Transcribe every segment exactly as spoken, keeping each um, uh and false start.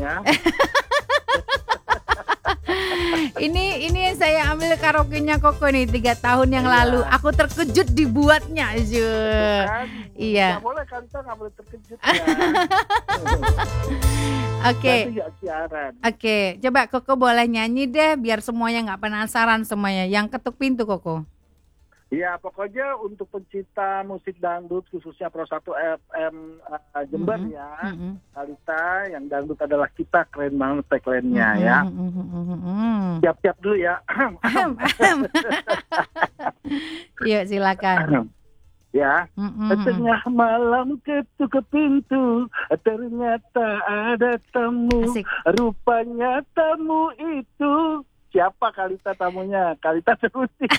ya. Ini ini yang saya ambil karaoke-nya Koko nih tiga tahun yang Iya. lalu. Aku terkejut dibuatnya, Tuh Zul. kan, Iya. nggak boleh kan, kita nggak boleh terkejut ya. Oke. Nanti nggak siaran. Oke, coba Koko boleh nyanyi deh biar semuanya nggak penasaran semuanya. Yang ketuk pintu Koko. Ya pokoknya untuk pencinta musik dangdut khususnya Pro satu F M uh, Jember Mm-mm, ya, mm-mm. Kalita yang dangdut adalah kita, keren banget tagline-nya Mm-mm, ya. mm-mm, mm-mm. Siap-siap dulu ya. Ahem, ahem. Yuk silakan. Ya, Mm-mm, mm-mm. tengah malam ketuk ke pintu, ternyata ada tamu, Asik. rupanya tamu itu siapa Kalita tamunya? Kalita sebutin.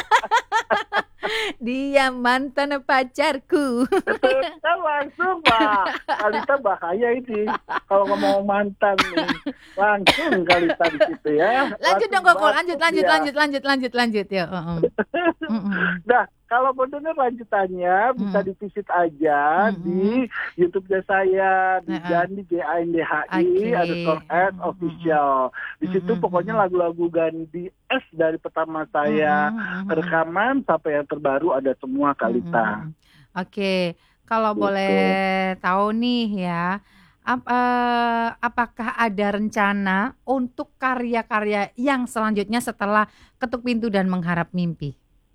Dia mantan pacarku. Kan langsung Pak, Kalita bahaya ini. Kalau ngomong mantan nih, langsung Kalita di situ ya. Lanjut dong Langsung Koko, lanjut batuk lanjut dia. lanjut lanjut lanjut lanjut ya. Uh-uh. Mm-mm. Nah, kalau mau denger lanjutannya bisa Mm. divisit aja Mm-mm. di YouTube-nya saya di Uh-uh. Gandhi G A N D H I Oke. underscore S Mm-mm. official. Di situ Mm-mm. pokoknya lagu-lagu Gandhi S dari pertama saya Mm-mm. rekaman sampai yang terbaru ada semua Kalita. Mm-mm. Oke, kalau Gitu. boleh tahu nih ya, ap- eh, apakah ada rencana untuk karya-karya yang selanjutnya setelah Ketuk Pintu dan Mengharap Mimpi?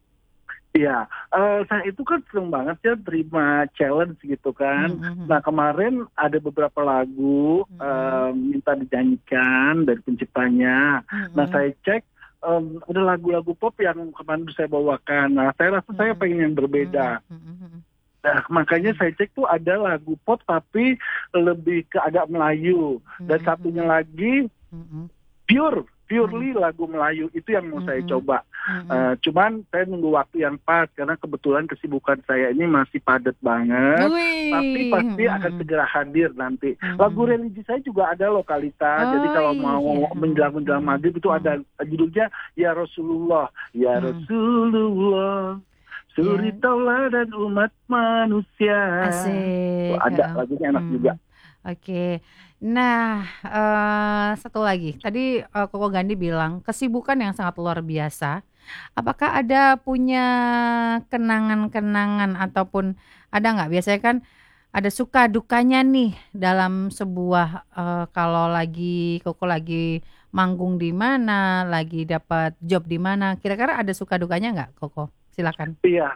Iya, eh, saya itu kan seneng banget ya terima challenge gitu kan. Mm-mm. Nah kemarin ada beberapa lagu Mm-mm. eh, minta dinyanyikan dari penciptanya. Nah Mm-mm. saya cek em, ada lagu-lagu pop yang kemarin saya bawakan. Nah saya rasa saya Mm-mm. pengen yang berbeda. Mm-mm. Nah makanya saya cek tuh ada lagu pop tapi lebih ke agak Melayu. Dan Mm-mm. satunya lagi Mm-mm. pure, purely lagu Melayu itu yang mau saya Mm-mm. coba. Mm-mm. Eh, cuman saya nunggu waktu yang pas karena kebetulan kesibukan saya ini masih padat banget. Wih. Tapi pasti akan Mm-mm. segera hadir nanti. Mm-mm. Lagu religi saya juga ada loh Kalita. Oh, Jadi kalau mau iya. menjelang-menjelang Mm-mm. maghrib itu ada judulnya Ya Rasulullah. Ya Mm. Rasulullah, suri Ya. tauladan umat manusia. Tuh, Asik. ada Heeh. lagunya enak Hmm. juga. Oke. Nah, eh, satu lagi. Tadi eh, Koko Gandhi bilang kesibukan yang sangat luar biasa. Apakah ada punya kenangan-kenangan ataupun ada nggak? Biasanya kan ada suka dukanya nih dalam sebuah eh, kalau lagi Koko lagi manggung di mana, lagi dapat job di mana. Kira-kira ada suka dukanya nggak, Koko? Silakan. Iya.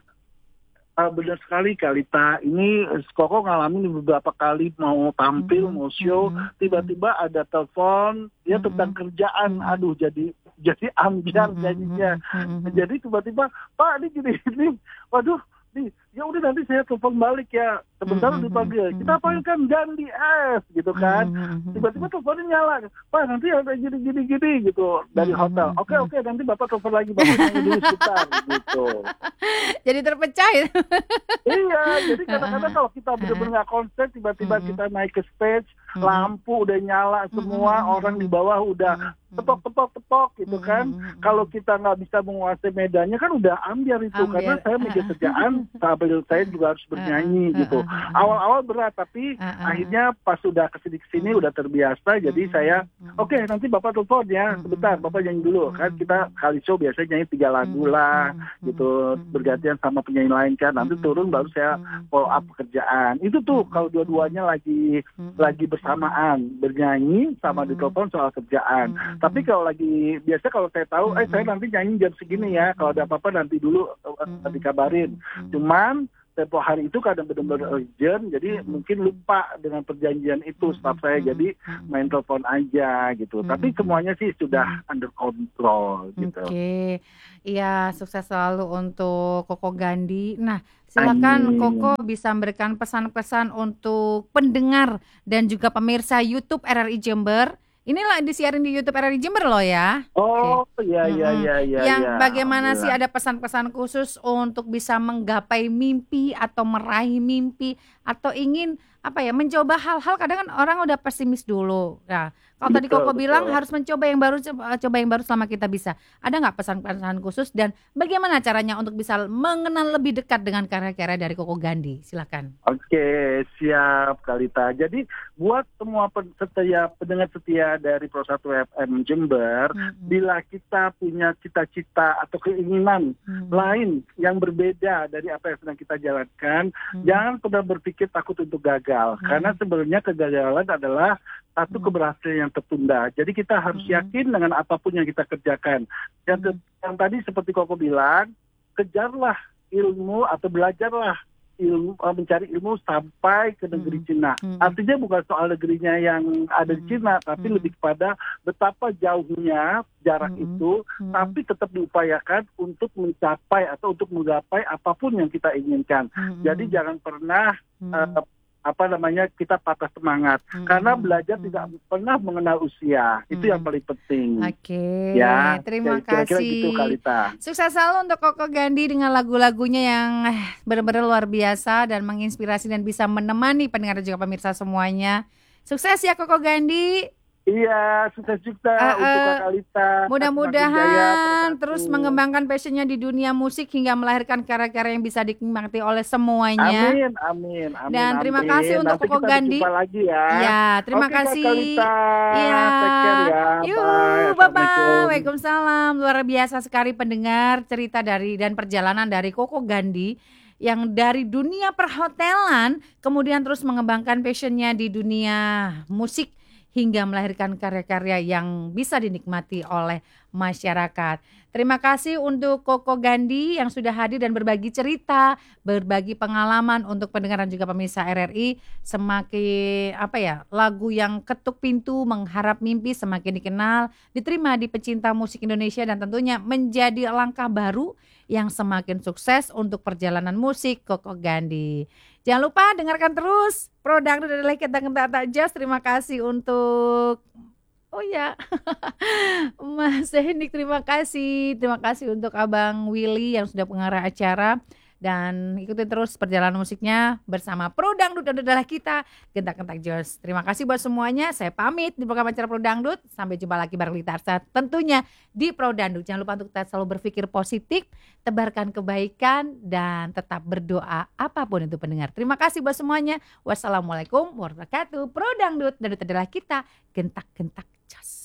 Uh, benar sekali Kalita, ini eh, Koko ngalamin beberapa kali mau tampil, Mm-mm. mau show, Mm-mm. tiba-tiba ada telepon, ya Mm-mm. tentang kerjaan, Mm-mm. aduh jadi jadi ambiar Mm-mm. jadinya. Mm-mm. Jadi tiba-tiba, Pak ini gini ini, waduh, nih ya udah nanti saya telepon balik ya, sebentar Mm-mm. dipanggil, kita Mm-mm. panggilkan Gandhi S gitu kan. Mm-mm. Tiba-tiba teleponnya nyala, Pak nanti ada gini-gini-gini gitu dari Mm-mm. hotel. Oke oke nanti Bapak telepon lagi, Bapak nyanyi dulu sebentar gitu. Jadi terpecah ya. Iya, jadi kadang-kadang kalau kita benar-benar nggak konsen, tiba-tiba Mm-mm. kita naik ke stage, Mm-mm. lampu udah nyala semua, Mm-mm. orang di bawah udah Mm-mm. tepok-tepok-tepok gitu kan. Mm-mm. Kalau kita nggak bisa menguasai medannya kan udah ambiar itu, Ambiar. karena saya meja kerjaan sambil saya juga harus bernyanyi Uh-uh. gitu. Uh-uh. Awal-awal berat, tapi Uh-uh. akhirnya pas sudah kesini-kesini udah terbiasa, jadi Mm-mm. saya Mm-mm. oke nanti Bapak telepon ya, sebentar Bapak nyanyi dulu. Kan kita kali show biasanya nyanyi tiga lagu lah Mm-mm. gitu, Mm-mm. bergantian sama penyanyi lain kan. Nanti Mm-mm. turun baru saya Mm-mm. follow up pekerjaan. Itu tuh kalau dua-duanya lagi Mm-mm. lagi bersamaan, bernyanyi sama Mm-mm. ditelepon soal kerjaan. Mm-mm. Tapi kalau lagi biasa kalau saya tahu, eh saya nanti nyanyi jam segini ya. Kalau ada apa-apa nanti dulu uh, dikabarin. Cuman tempo hari itu kadang benar-benar urgent, jadi mungkin lupa dengan perjanjian itu staff saya, jadi main telepon aja gitu. Tapi semuanya sih sudah under control gitu. Oke, iya sukses selalu untuk Koko Gandhi. Nah, silakan Amin. Koko bisa memberikan pesan-pesan untuk pendengar dan juga pemirsa YouTube R R I Jember. Inilah disiarin di YouTube R R I Jember loh ya. Oh iya iya Mm-mm. iya iya. Yang ya. bagaimana sih Alhamdulillah. ada pesan-pesan khusus untuk bisa menggapai mimpi atau meraih mimpi atau ingin apa ya, mencoba hal-hal kadang kan orang udah pesimis dulu. Nah, kalau tadi Betul, Koko bilang betul. harus mencoba yang baru, coba, coba yang baru selama kita bisa. Ada nggak pesan-pesan khusus dan bagaimana caranya untuk bisa mengenal lebih dekat dengan karya-karya dari Koko Gandhi? Silakan. Oke, siap Kalita. Jadi buat semua pen- setia pendengar setia dari Pro satu F M Jember, Mm-mm. bila kita punya cita-cita atau keinginan Mm-mm. lain yang berbeda dari apa yang sedang kita jalankan, Mm-mm. jangan pernah berpikir takut untuk gagal. Hmm. Karena sebenarnya kegagalan adalah satu Hmm. keberhasilan yang tertunda. Jadi kita harus Hmm. yakin dengan apapun yang kita kerjakan. Yang, ke- yang tadi seperti Koko bilang, kejarlah ilmu atau belajarlah ilmu, eh, mencari ilmu sampai ke negeri Hmm. Cina. Hmm. Artinya bukan soal negerinya yang ada di Hmm. Cina, tapi Hmm. lebih kepada betapa jauhnya jarak Hmm. itu, Hmm. tapi tetap diupayakan untuk mencapai atau untuk menggapai apapun yang kita inginkan. Hmm. Jadi jangan pernah Hmm. eh, apa namanya kita patah semangat, Hmm. karena belajar Hmm. tidak pernah mengenal usia. Itu Hmm. yang paling penting. Oke, Ya, terima kira-kira kasih. gitu Kalita. Sukses selalu untuk Koko Gandhi dengan lagu-lagunya yang eh, benar-benar luar biasa dan menginspirasi dan bisa menemani pendengar dan juga pemirsa semuanya. Sukses ya Koko Gandhi. Iya, sukses juga Eh, untuk eh, Kak Kalita. Mudah-mudahan Semakin jaya, terus bersatu. mengembangkan passionnya di dunia musik hingga melahirkan karya-karya yang bisa dinikmati oleh semuanya. Amin, amin, amin. Dan terima amin. kasih untuk Nanti Koko kita Gandhi. berjumpa lagi ya. Ya, terima Oke, Kak kasih. Kalita. Iya. Take care ya. Yuk, Bye. bye-bye. Assalamualaikum. Waalaikumsalam. Luar biasa sekali pendengar cerita dari dan perjalanan dari Koko Gandhi yang dari dunia perhotelan kemudian terus mengembangkan passionnya di dunia musik hingga melahirkan karya-karya yang bisa dinikmati oleh masyarakat. Terima kasih untuk Koko Gandhi yang sudah hadir dan berbagi cerita, berbagi pengalaman untuk pendengar dan juga pemirsa R R I. Semakin apa ya, lagu yang ketuk pintu mengharap mimpi semakin dikenal, diterima di pecinta musik Indonesia dan tentunya menjadi langkah baru yang semakin sukses untuk perjalanan musik Koko Gandhi. Jangan lupa dengarkan terus Pro Dangdut adalah kita tak jazz. Terima kasih untuk oh ya Mas Hendik, terima kasih. Terima kasih untuk Abang Willy yang sudah pengarah acara. Dan ikuti terus perjalanan musiknya bersama Pro Dangdut adalah kita Gentak-Gentak Jos. Terima kasih buat semuanya. Saya pamit di program acara Pro Dangdut. Sampai jumpa lagi bareng Lita Arsa tentunya di Pro Dangdut. Jangan lupa untuk kita selalu berpikir positif, tebarkan kebaikan dan tetap berdoa apapun itu pendengar. Terima kasih buat semuanya. Wassalamualaikum warahmatullahi wabarakatuh. Pro Dangdut, Dangdut adalah kita Gentak-Gentak Jos.